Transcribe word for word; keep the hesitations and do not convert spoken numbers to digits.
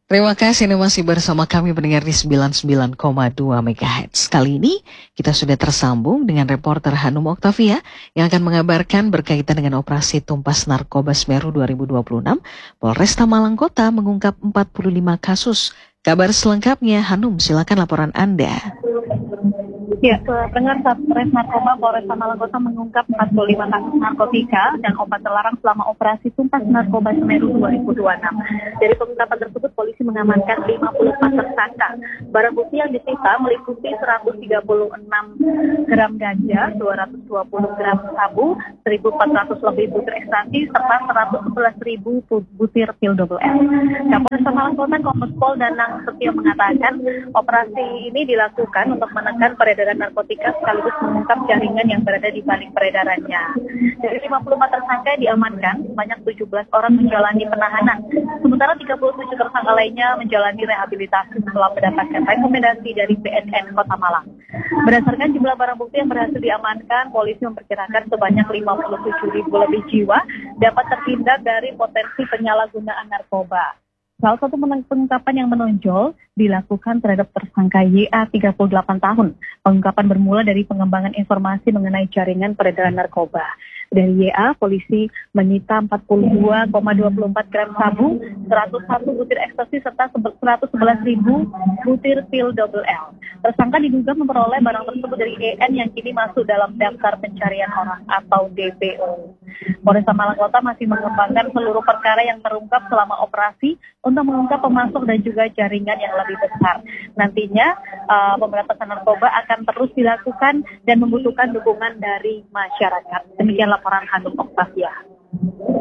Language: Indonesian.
Terima kasih Anda masih bersama kami pendengar di sembilan puluh sembilan koma dua megahertz. Kali ini kita sudah tersambung dengan reporter Hanum Oktavia yang akan mengabarkan berkaitan dengan operasi tumpas narkoba Semeru dua ribu dua puluh enam. Polresta Malang Kota mengungkap empat puluh lima kasus. Kabar selengkapnya, Hanum, silakan laporan Anda. Ya, pendengar Satres Narkoba Polresta Malang Kota mengungkap empat puluh lima kasus narkotika dan obat terlarang selama operasi tumpas narkoba Semeru dua ribu dua puluh enam. Dari pengungkapan tersebut, polisi mengamankan lima puluh empat tersangka. Barang bukti yang disita meliputi seratus tiga puluh enam gram ganja, dua ratus dua puluh gram sabu, seribu empat ratus lebih butir ekstasi, serta seratus sebelas ribu butir pil double L. Kapolresta Malang Kota Kombes Pol Danang Setio mengatakan operasi ini dilakukan untuk menekan peredaran narkotika sekaligus mengungkap jaringan yang berada di balik peredarannya. Dari lima puluh empat tersangka yang diamankan, sebanyak tujuh belas orang menjalani penahanan. Sementara tiga puluh tujuh tersangka lainnya menjalani rehabilitasi setelah mendapatkan rekomendasi dari B N N Kota Malang. Berdasarkan jumlah barang bukti yang berhasil diamankan, polisi memperkirakan sebanyak lima puluh tujuh ribu lebih jiwa dapat terhindar dari potensi penyalahgunaan narkoba. Salah satu pengungkapan yang menonjol dilakukan terhadap tersangka Y A tiga puluh delapan tahun. Pengungkapan bermula dari pengembangan informasi mengenai jaringan peredaran narkoba. Dari Y A, polisi menyita empat puluh dua koma dua puluh empat gram sabu, seratus satu butir ekstasi, serta seratus sebelas ribu butir pil double L. Tersangka diduga memperoleh barang tersebut dari E N yang kini masuk dalam daftar pencarian orang atau D P O. Polresta Malang Kota masih mengembangkan seluruh perkara yang terungkap selama operasi untuk mengungkap pemasok dan juga jaringan yang lebih besar. Nantinya uh, pemberantasan narkoba akan terus dilakukan dan membutuhkan dukungan dari masyarakat. Demikian laporan Hanum Oktavia.